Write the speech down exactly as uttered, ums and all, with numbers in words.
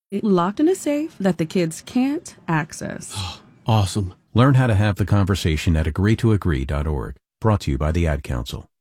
locked in a safe that the kids can't access. Awesome. Learn how to have the conversation at agree to agree dot org. Brought to you by the Ad Council.